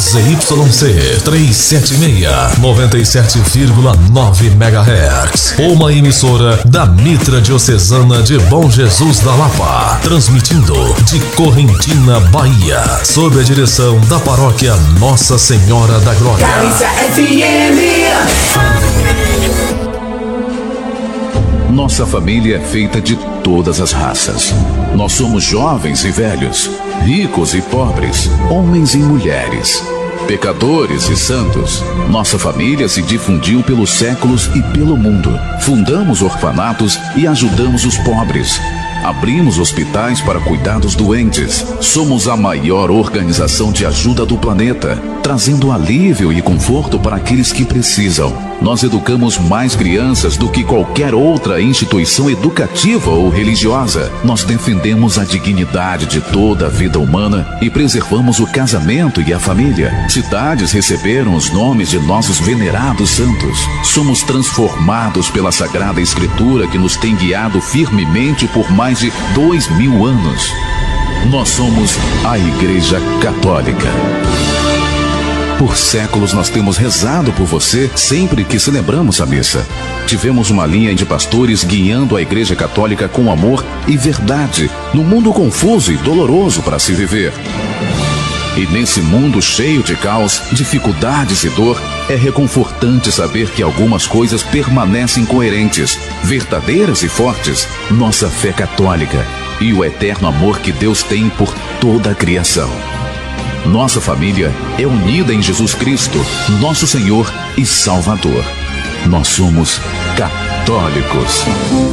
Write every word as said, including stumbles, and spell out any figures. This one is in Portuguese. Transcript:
Z Y C trezentos e setenta e seis, noventa e sete vírgula nove megahertz. Uma emissora da Mitra Diocesana de Bom Jesus da Lapa, transmitindo de Correntina, Bahia, sob a direção da paróquia Nossa Senhora da Glória. Galícia F M. Nossa família é feita de todas as raças. Nós somos jovens e velhos, ricos e pobres, homens e mulheres, pecadores e santos. Nossa família se difundiu pelos séculos e pelo mundo. Fundamos orfanatos e ajudamos os pobres. Abrimos hospitais para cuidar dos doentes. Somos a maior organização de ajuda do planeta, trazendo alívio e conforto para aqueles que precisam. Nós educamos mais crianças do que qualquer outra instituição educativa ou religiosa. Nós defendemos a dignidade de toda a vida humana e preservamos o casamento e a família. Cidades receberam os nomes de nossos venerados santos. Somos transformados pela Sagrada Escritura, que nos tem guiado firmemente por mais de dois mil anos. Nós somos a Igreja Católica. Por séculos nós temos rezado por você sempre que celebramos a missa. Tivemos uma linha de pastores guiando a Igreja Católica com amor e verdade, num mundo confuso e doloroso para se viver. E nesse mundo cheio de caos, dificuldades e dor, é reconfortante saber que algumas coisas permanecem coerentes, verdadeiras e fortes. Nossa fé católica e o eterno amor que Deus tem por toda a criação. Nossa família é unida em Jesus Cristo, nosso Senhor e Salvador. Nós somos católicos.